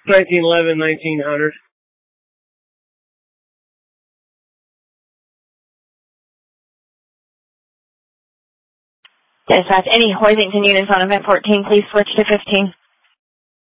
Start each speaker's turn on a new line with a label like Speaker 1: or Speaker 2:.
Speaker 1: 1911, 1900.
Speaker 2: Dispatch, any Worthington units on event 14, please switch to 15.